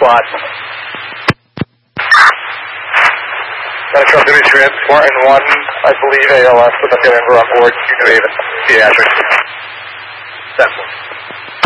slot. Metro Dimitri, Spartan 1, I believe ALS with a member on board, New Haven, pediatrics. 10-4.